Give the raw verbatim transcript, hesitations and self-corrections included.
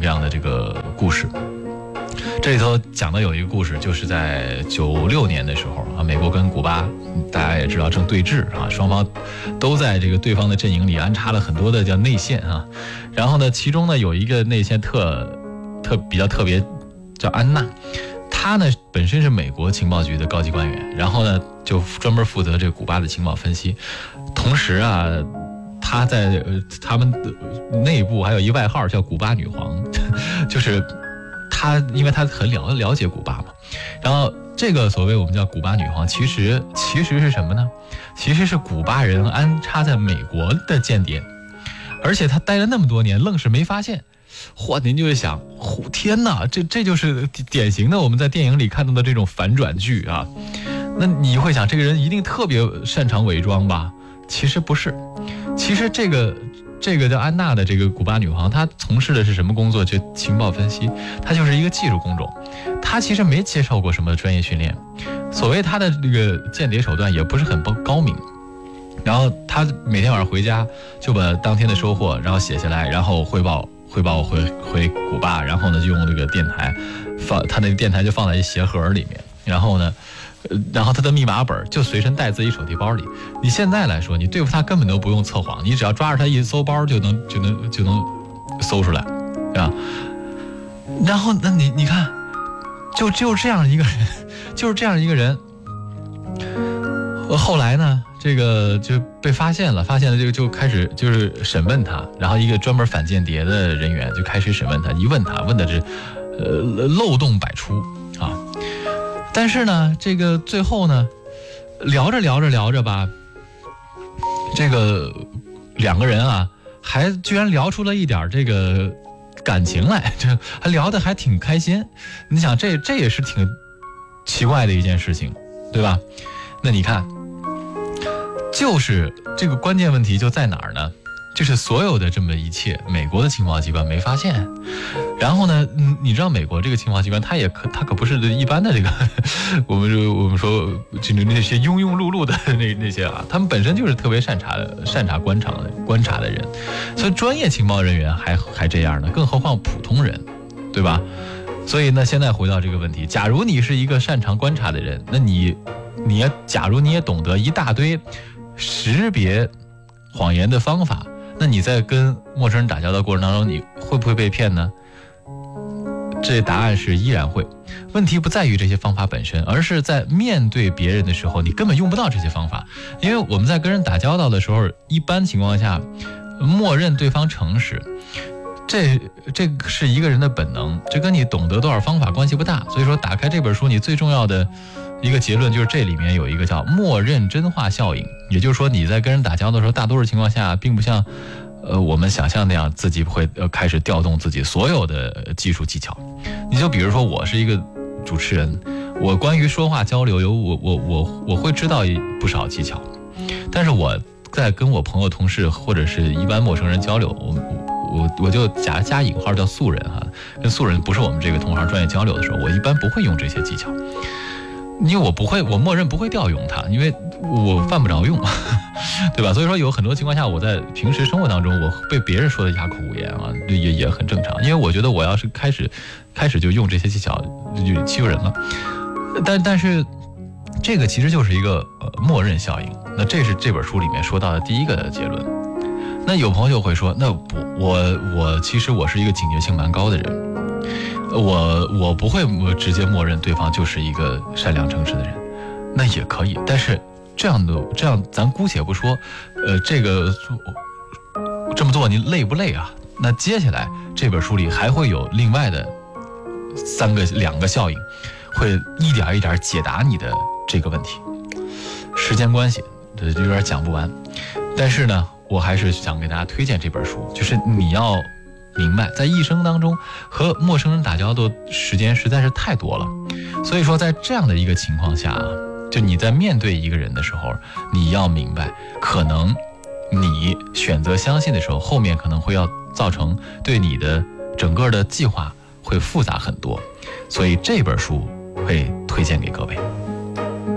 各样的这个故事。这里头讲的有一个故事，就是在九六年的时候啊，美国跟古巴大家也知道正对峙啊，双方都在这个对方的阵营里安插了很多的叫内线啊。然后呢，其中呢有一个内线特特比较特别，叫安娜，她呢本身是美国情报局的高级官员，然后呢就专门负责这个古巴的情报分析，同时啊。她在呃他们的内部还有一外号叫古巴女皇，就是她因为她很了了解古巴嘛，然后这个所谓我们叫古巴女皇，其实其实是什么呢？其实是古巴人安插在美国的间谍，而且她待了那么多年，愣是没发现。嚯，您就会想，嚯，天哪，这这就是典型的我们在电影里看到的这种反转剧啊。那你会想，这个人一定特别擅长伪装吧？其实不是。其实这个这个叫安娜的这个古巴女皇，她从事的是什么工作？就情报分析，她就是一个技术工种，她其实没接受过什么专业训练，所谓她的这个间谍手段也不是很高明。然后她每天晚上回家就把当天的收获然后写下来，然后汇报汇报回回古巴，然后呢就用这个电台放，她那个电台就放在一鞋盒里面，然后呢。然后他的密码本就随身带自己手提包里。你现在来说，你对付他根本都不用测谎，你只要抓着他一搜包就能就能就能搜出来，对吧？然后那你你看，就就这样一个人，就是这样一个人。后来呢，这个就被发现了，发现了这个就开始就是审问他，然后一个专门反间谍的人员就开始审问他，一问他问的是，呃，漏洞百出啊。但是呢，这个最后呢，聊着聊着聊着吧，这个两个人啊，还居然聊出了一点这个感情来，这还聊得还挺开心。你想，这这也是挺奇怪的一件事情，对吧？那你看，就是这个关键问题就在哪儿呢？就是所有的这么一切，美国的情报机关没发现。然后呢，嗯，你知道美国这个情报机关，它也可，它可不是一般的这个，我们说我们说就那些庸庸碌碌的那那些啊，他们本身就是特别擅长擅长观察的观察的人，所以专业情报人员还还这样呢，更何况普通人，对吧？所以呢，现在回到这个问题，假如你是一个擅长观察的人，那你你也假如你也懂得一大堆识别谎言的方法。那你在跟陌生人打交道过程当中，你会不会被骗呢？这答案是依然会。问题不在于这些方法本身，而是在面对别人的时候，你根本用不到这些方法。因为我们在跟人打交道的时候，一般情况下，默认对方诚实，这这是一个人的本能，这跟你懂得多少方法关系不大。所以说，打开这本书，你最重要的一个结论就是这里面有一个叫默认真话效应，也就是说你在跟人打交道的时候，大多数情况下并不像呃我们想象那样自己会呃开始调动自己所有的技术技巧。你就比如说我是一个主持人，我关于说话交流有我我我我会知道不少技巧，但是我在跟我朋友同事或者是一般陌生人交流，我我我就加加引号叫素人哈，跟素人不是我们这个同行专业交流的时候，我一般不会用这些技巧。因为我不会，我默认不会调用它，因为我犯不着用，对吧？所以说有很多情况下，我在平时生活当中，我被别人说的哑口无言啊，也也很正常。因为我觉得我要是开始开始就用这些技巧，就欺负人了。但但是这个其实就是一个呃默认效应。那这是这本书里面说到的第一个结论。那有朋友会说，那不，我我其实我是一个警觉性蛮高的人。我我不会直接默认对方就是一个善良诚实的人，那也可以。但是这样的这样，咱姑且不说，呃，这个这么做你累不累啊？那接下来这本书里还会有另外的三个两个效应，会一点一点解答你的这个问题。时间关系，这有点讲不完。但是呢，我还是想给大家推荐这本书，就是你要明白，在一生当中和陌生人打交道的时间实在是太多了，所以说在这样的一个情况下啊，就你在面对一个人的时候，你要明白，可能你选择相信的时候，后面可能会要造成对你的整个的计划会复杂很多，所以这本书会推荐给各位。